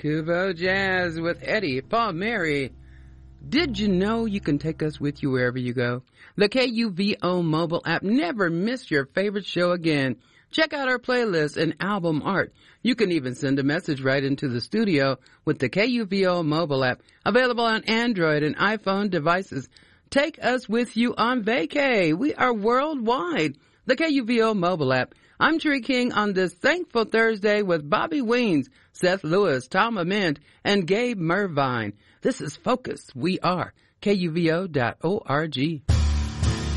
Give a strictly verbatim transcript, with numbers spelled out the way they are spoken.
Kubo Jazz with Eddie Palmieri. Did you know you can take us with you wherever you go? The K U V O mobile app. Never miss your favorite show again. Check out our playlist and album art. You can even send a message right into the studio with the K U V O mobile app. Available on Android and iPhone devices. Take us with you on vacay. We are worldwide. The K U V O mobile app. I'm Tree King on this thankful Thursday with Bobby Weens, Seth Lewis, Tom Ament, and Gabe Mervine. This is Focus. We are K U V O dot org.